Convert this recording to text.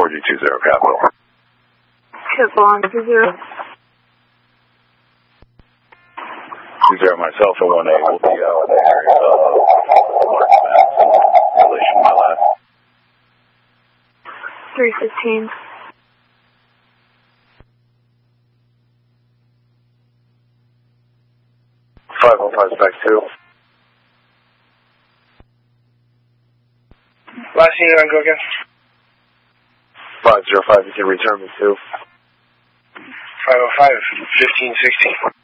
4G20 Capital. Capital on 20. 20, myself and 1A will be out in the area of relation to my lab. 315. 515 back 2. Last thing you want to go again? 505, you can return me to. 505, 1560.